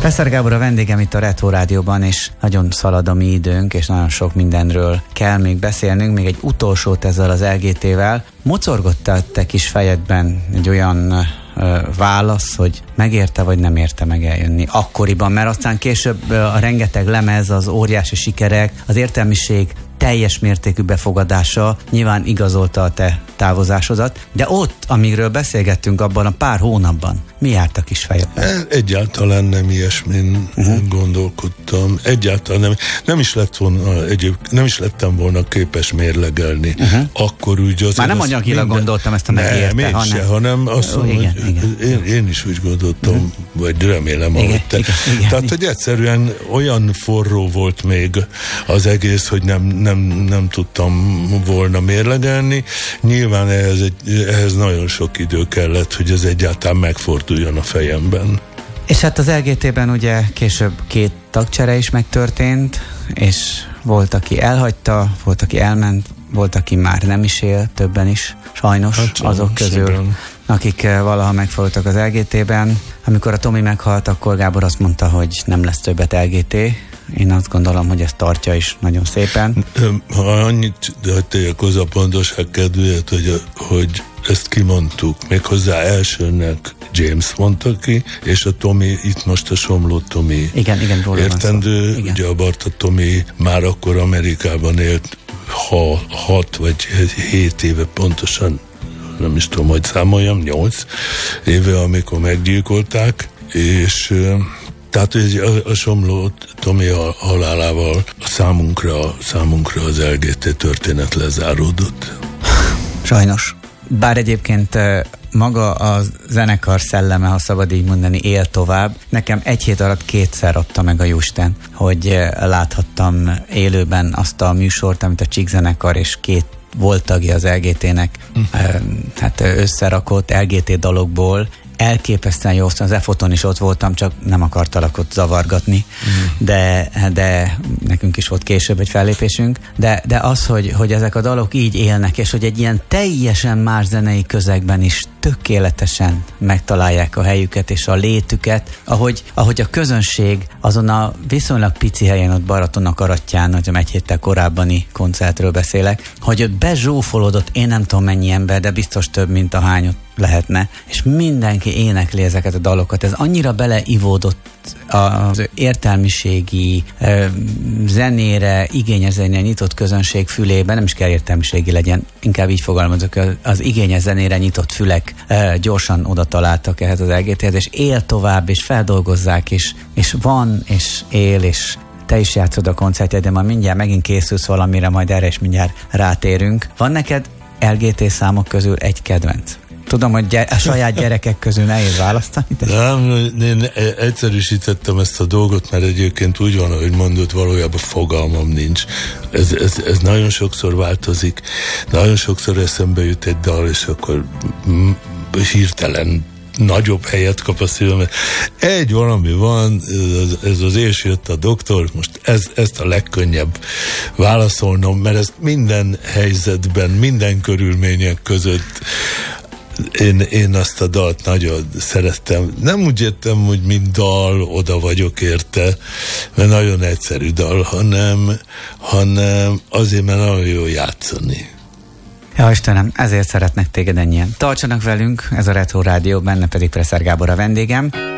Presser Gábor a vendégem itt a Retro Rádióban, és nagyon szalad a mi időnk, és nagyon sok mindenről kell még beszélnünk, még egy utolsót ezzel az LGT-vel. Mocorgott te kis fejedben egy olyan válasz, hogy megérte vagy nem érte meg eljönni akkoriban, mert aztán később a rengeteg lemez, az óriási sikerek, az értelmiség teljes mértékű befogadása nyilván igazolta a te távozásodat, de ott, amiről beszélgettünk abban a pár hónapban, mi járt a kis fejedben? Egyáltalán nem ilyesmin gondolkodtam. Egyáltalán nem is lettem volna képes mérlegelni. Akkor úgy azért... Már nem anyagilag gondoltam ezt a megérte, hanem azt mondom, hogy én is úgy gondoltam, vagy remélem, ahogy te. Tehát, hogy egyszerűen olyan forró volt még az egész, hogy nem tudtam volna mérlegelni. Nyilván ehhez nagyon sok idő kellett, hogy ez egyáltalán megforduljon a fejemben. És hát az LGT-ben ugye később 2 tagcsere is megtörtént, és volt, aki elhagyta, volt, aki elment, volt, aki már nem is él, többen is, sajnos azok közül, akik valaha megfordultak az LGT-ben. Amikor a Tomi meghalt, akkor Gábor azt mondta, hogy nem lesz többet LGT. Én azt gondolom, hogy ezt tartja is nagyon szépen. Annyit tegyek hozzá a pontosság kedvéért, hogy ezt kimondtuk. Méghozzá elsőnek James mondta ki, és a Tomi, itt most a Somló Tomi igen, értendő. Ugye a Barta Tomi már akkor Amerikában élt 6 vagy 7 éve pontosan, nem is tudom, hogy számoljam, 8 éve, amikor meggyilkolták, és tehát a Somló Tomi halálával számunkra az LGT történet lezáródott. Sajnos. Bár egyébként maga a zenekar szelleme, ha szabad így mondani, él tovább. Nekem 1 hét alatt 2-szer adta meg a Jóisten, hogy láthattam élőben azt a műsort, amit a Csík zenekar és 2 volt tagja az LGT-nek hát összerakott LGT dalokból. Elképesztően jó, az E-foton is ott voltam, csak nem akartalak ott zavargatni, de nekünk is volt később egy fellépésünk, de az, hogy ezek a dalok így élnek, és hogy egy ilyen teljesen más zenei közegben is tökéletesen megtalálják a helyüket és a létüket, ahogy a közönség azon a viszonylag pici helyen ott Baratonnak Arattyán, hogy 1 héttel korábbani koncertről beszélek, hogy ott bezsúfolódott, én nem tudom mennyi ember, de biztos több, mint ahány ott lehetne, és mindenki énekli ezeket a dalokat. Ez annyira beleivódott az értelmiségi zenére, igényes zenére nyitott közönség fülében, nem is kell értelmiségi legyen, inkább így fogalmazok, az igényes zenére nyitott fülek gyorsan oda találtak ehhez az LGT-hez, és él tovább, és feldolgozzák, és van, és él, és te is játszod a koncertjét, de majd mindjárt megint készülsz valamire, majd erre is mindjárt rátérünk. Van neked LGT számok közül egy kedvenc? Tudom, hogy a saját gyerekek közül nehéz választani. Nem, én egyszerűsítettem ezt a dolgot, mert egyébként úgy van, ahogy mondod, valójában fogalmam nincs. Ez nagyon sokszor változik, nagyon sokszor eszembe jut egy dal, és akkor hirtelen nagyobb helyet kap a szívem. Valami van, ez az és jött a doktor, most ezt a legkönnyebb válaszolnom, mert ezt minden helyzetben, minden körülmények között én azt a dalt nagyon szerettem. Nem úgy értem, hogy mint dal, oda vagyok érte, mert nagyon egyszerű dal, hanem azért, mert nagyon jó játszani. Ja, Istenem, ezért szeretnek téged ennyien. Tartsanak velünk, ez a Retro Rádió, benne pedig Presser Gábor a vendégem.